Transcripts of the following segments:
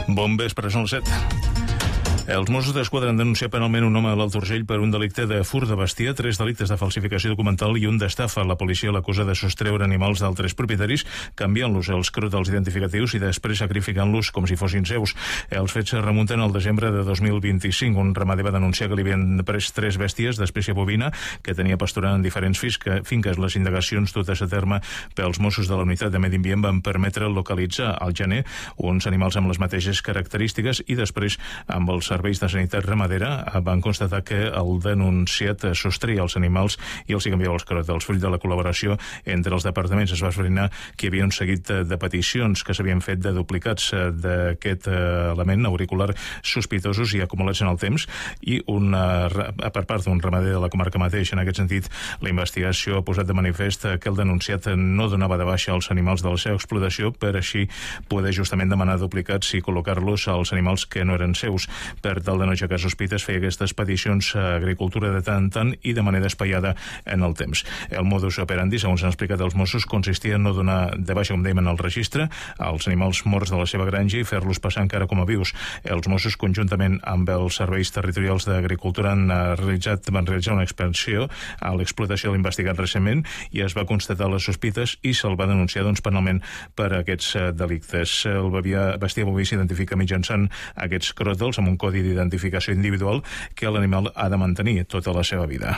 Bon vespre, són les 7. Els Mossos d'Esquadra han denunciat penalment un home a l'Alt Urgell per un delicte de furt de bestiar, 3 delictes de falsificació documental i un d'estafa. La policia l'acusa de sostreure animals d'altres propietaris, canviant-los els cròtals identificatius i després sacrificant-los com si fossin seus. Els fets es remunten al desembre de 2025. Un ramader va denunciar que li havien pres 3 bèsties d'espècie bovina que tenia pasturant en diferents finques. Les indagacions dutes a terme pels Mossos de la Unitat de Medi Ambient van permetre localitzar al gener uns animals amb les mateixes característiques i després, amb els serveis de sanitat ramadera, van constatar que el denunciat sostreia els animals i els hi canviava els cròtals. Fruit de la col·laboració entre els departaments es va esbrinar que hi havia un seguit de peticions que s'havien fet de duplicats d'aquest element auricular sospitosos i acumulats en el temps, i per part d'un ramader de la comarca mateix. En aquest sentit, la investigació ha posat de manifest que el denunciat no donava de baixa els animals de la seva explotació per així poder justament demanar duplicats i col·locar-los als animals que no eren seus. Per tal de no aixecar sospites, feia aquestes peticions a Agricultura de tant en tant i de manera espaiada en el temps. El modus operandi, segons han explicat els Mossos, consistia en no donar de baixa, com dèiem, en el registre als animals morts de la seva granja i fer-los passar encara com a vius. Els Mossos, conjuntament amb els serveis territorials d'Agricultura, van realitzar una expansió a l'explotació de l'investigat recentment i es va constatar les sospites i se'l va denunciar penalment per aquests delictes. El bestiar boví s'identifica mitjançant aquests cròtals amb un codi d'identificació individual que l'animal ha de mantenir tota la seva vida.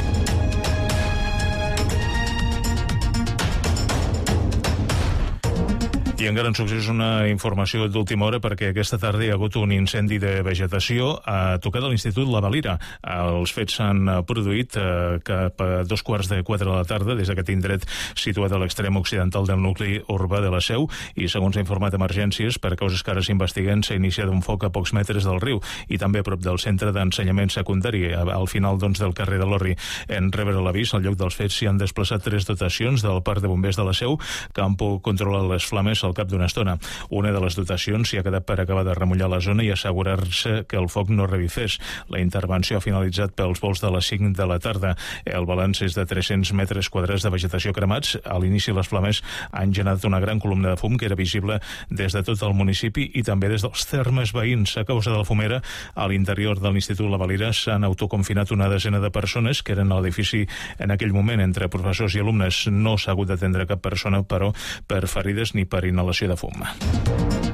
I encara ens succeeix una informació d'última hora, perquè aquesta tarda hi ha hagut un incendi de vegetació a tocar de l'Institut La Valira. Els fets s'han produït cap a 3:15 de la tarda des d'aquest indret situat a l'extrem occidental del nucli urbà de la Seu, i segons ha informat Emergències, per causes que ara s'investiguen, s'ha iniciat un foc a pocs metres del riu i també a prop del centre d'ensenyament secundari, al final del carrer de l'Orri. En rebre l'avís, al lloc dels fets s'hi han desplaçat 3 dotacions del Parc de Bombers de la Seu que han pogut controlar les flames al cap d'una estona. Una de les dotacions s'hi ha quedat per acabar de remullar la zona i assegurar-se que el foc no revifés. La intervenció ha finalitzat pels vols de les 5 de la tarda. El balanç és de 300 metres quadrats de vegetació cremats. A l'inici, les flames han generat una gran columna de fum que era visible des de tot el municipi i també des dels termes veïns. A causa de la fumera, a l'interior de l'Institut La Valira s'han autoconfinat una desena de persones que eren a l'edifici en aquell moment. Entre professors i alumnes no s'ha hagut d'atendre cap persona, però per ferides ni per inhalació de fum.